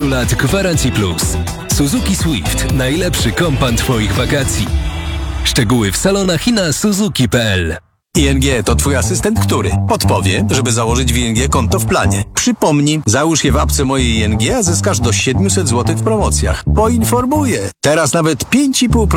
lat gwarancji plus. Suzuki Swift. Najlepszy kompan twoich wakacji. Szczegóły w salonach i na suzuki.pl. ING to twój asystent, który podpowie, żeby założyć w ING konto w planie. Przypomni, załóż je w apce mojej ING, a zyskasz do 700 zł w promocjach. Poinformuje. Teraz nawet 5,5%